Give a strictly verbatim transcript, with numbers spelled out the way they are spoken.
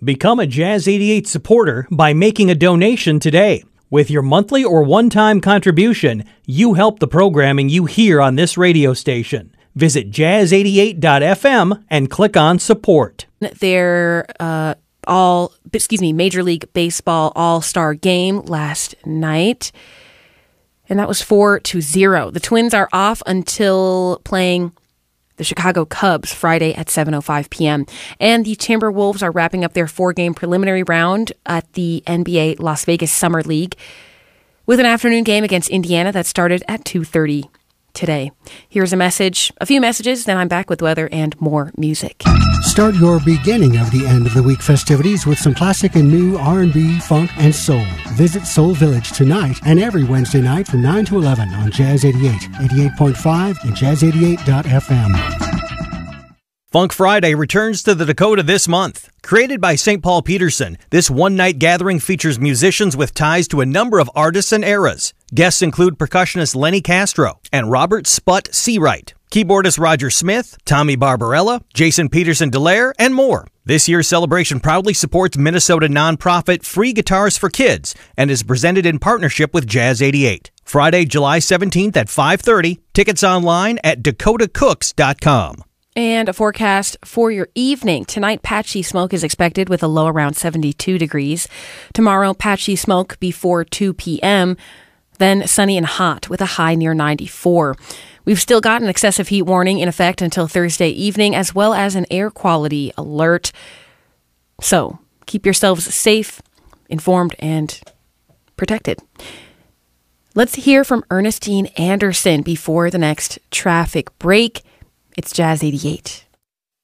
Become a Jazz eighty-eight supporter by making a donation today. With your monthly or one-time contribution, you help the programming you hear on this radio station. Visit jazz eighty-eight dot f m and click on support. Their uh, all, excuse me, Major League Baseball All-Star game last night, and that was four to zero. The Twins are off until playing the Chicago Cubs Friday at seven oh five p.m. And the Timberwolves are wrapping up their four-game preliminary round at the N B A Las Vegas Summer League with an afternoon game against Indiana that started at two thirty today. Here's a message, a few messages, then I'm back with weather and more music. Start your beginning of the end of the week festivities with some classic and new R and B, funk, and soul. Visit Soul Village tonight and every Wednesday night from nine to eleven on Jazz eighty-eight, eighty-eight point five, and jazz eighty-eight dot f m. Funk Friday returns to the Dakota this month. Created by Saint Paul Peterson, this one-night gathering features musicians with ties to a number of artists and eras. Guests include percussionist Lenny Castro and Robert Sput Seawright, keyboardist Roger Smith, Tommy Barbarella, Jason Peterson Delaire, and more. This year's celebration proudly supports Minnesota nonprofit Free Guitars for Kids and is presented in partnership with Jazz eighty-eight. Friday, July seventeenth at five thirty. Tickets online at dakota cooks dot com. And a forecast for your evening. Tonight, patchy smoke is expected with a low around seventy-two degrees. Tomorrow, patchy smoke before two p.m., then sunny and hot with a high near ninety-four. We've still got an excessive heat warning in effect until Thursday evening, as well as an air quality alert. So keep yourselves safe, informed, and protected. Let's hear from Ernestine Anderson before the next traffic break. It's Jazz eighty-eight.